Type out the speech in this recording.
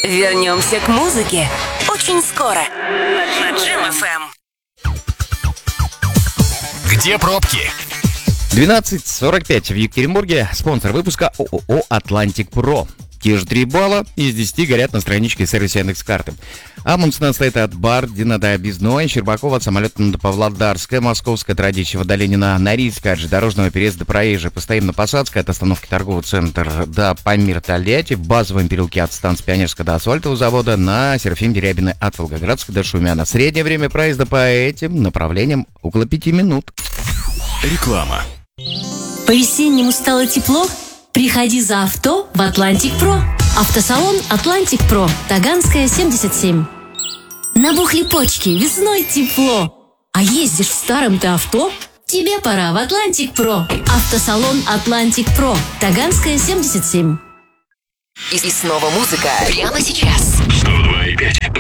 Вернемся к музыке очень скоро на Джем ФМ. Где пробки? 12:45 в Екатеринбурге. Спонсор выпуска ООО «Атлантик Про». Те же 3 балла из 10 горят на страничке сервиса Яндекс.Карты. Амундсен стоит от Бардина до Объездной, Щербакова от самолета до Павлодарская, Московская традиция водоления на Норильска, от железнодорожного переезда проезжей, постоим на Посадской, от остановки торговый центр до Памир Тольятти, в базовом переулке от станции Пионерского до Асфальтового завода, на Серафим Дерябиной от Волгоградска до Шумяна. Среднее время проезда по этим направлениям около 5 минут. Реклама. По-весеннему стало тепло? Приходи за авто в Атлантик Про. Автосалон Атлантик Про, Таганская, 77. Набухли почки, весной тепло. А ездишь в старом-то авто? Тебе пора в Атлантик Про. Автосалон Атлантик Про, Таганская, 77. И снова музыка прямо сейчас. 102,5.